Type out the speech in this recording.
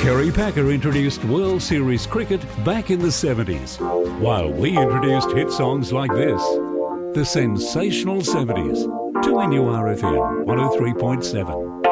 Kerry Packer introduced World Series cricket back in the 70s, while we introduced hit songs like this. The sensational 70s to NURFM 103.7.